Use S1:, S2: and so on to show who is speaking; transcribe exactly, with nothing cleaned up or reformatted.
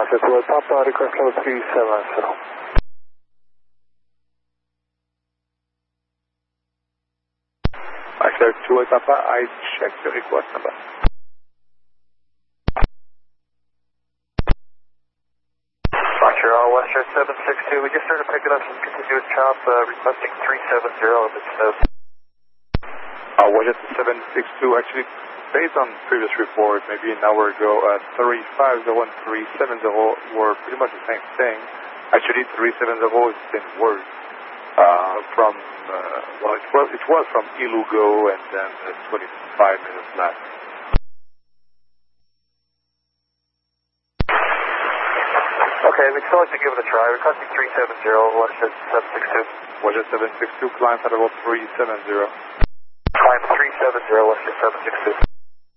S1: Waterjet two Papa, request level three seven zero.
S2: Waterjet two Papa, I checked your request number.
S3: Roger, all Western seven six two, we just started picking up some continuous chop, uh, requesting three seven zero if it's uh...
S2: Uh, Waterjet seven six two, actually, based on previous report, maybe an hour ago, uh, three five zero and three seven zero were pretty much the same thing. Actually, three seven zero is been worse. Uh, from, uh, well, it was, it was from Ilugo and then uh, twenty-five minutes left.
S3: Okay, we'd still like to give it a try. Requesting three seven zero, Waterjet seven six two.
S2: Waterjet seven six two, climb at level three seven zero.
S3: Climb three seven zero, Waterjet seven six two.